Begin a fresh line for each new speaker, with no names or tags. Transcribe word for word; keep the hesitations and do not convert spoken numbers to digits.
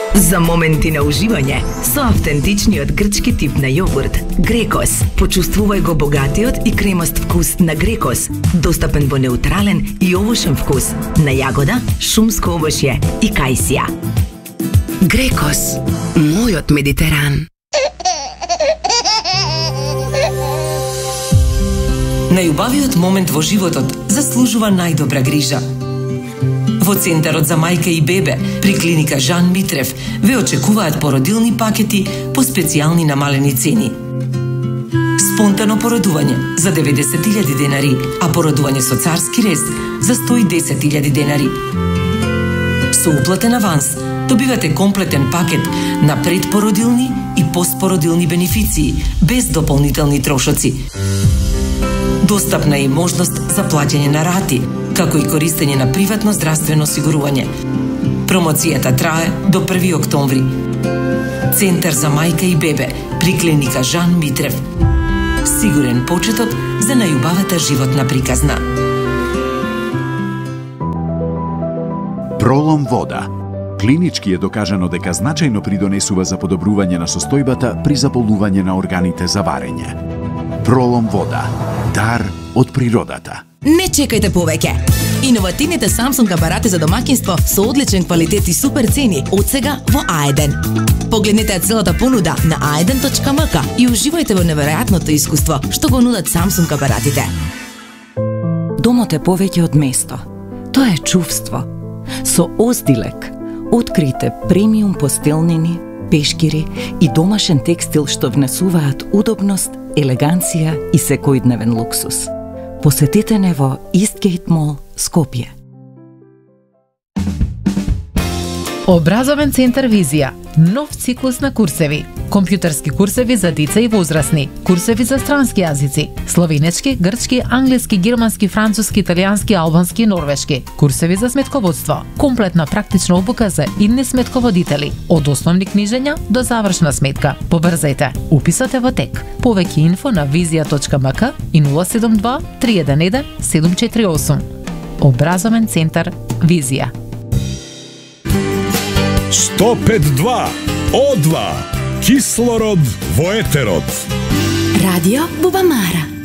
За моменти на уживање со автентичниот грчки тип на јогурт Грекос. Почувствувај го богатиот и кремаст вкус на Грекос, достапен во неутрален и овошен вкус на јагода, шумско овошје и кајсија. Грекос, мојот Медитеран.
Најубавиот момент во животот заслужува најдобра грижа. Во Центарот за мајка и бебе при клиника Жан Митрев ве очекуваат породилни пакети по специјални намалени цени. Спонтано породување за деветдесет илјади денари, а породување со царски рез за сто и десет илјади денари. Со уплатен аванс добивате комплетен пакет на предпородилни и постпородилни бенефиции без дополнителни трошоци. Достапна е и можност за плаќање на рати, како и користење на приватно здравствено осигурување. Промоцијата трае до први октомври. Центар за мајка и бебе при клиника Жан Митрев. Сигурен почеток за најубавата животна приказна.
Пролом вода. Клинички е докажано дека значајно придонесува за подобрување на состојбата при заболување на органите за варење. Пролом вода. Дар од природата.
Не чекајте повеќе. Иновативните Samsung апарати за домаќинство со одличен квалитет и супер цени од сега во А еден. Погледнете целата понуда на а еден точка ем ка и уживајте во неверојатното искуство што го нудат Samsung апаратите.
Домот е повеќе од место. Тоа е чувство. Со Оздилек открите премиум постелнини, пешкири и домашен текстил што внесуваат удобност, елеганција и секојдневен луксус. Посетете не во Eastgate Mall, Скопје.
Образовен центар Визија. Нов циклус на курсеви. Компјутерски курсеви за деца и возрастни, курсеви за странски јазици, словенечки, грчки, англиски, германски, француски, италијански, албански и норвешки, курсеви за сметководство, комплетна практична обука за идни сметководители, од основни книжења до завршна сметка. Побрзајте, уписот е во тек. Повеќе инфо на визија точка ем ка и нула седум два три еден еден седум четири осум. Образовен центар Визија.
сто пет и два О два. Кислород во етерот.
Радио Бубамара.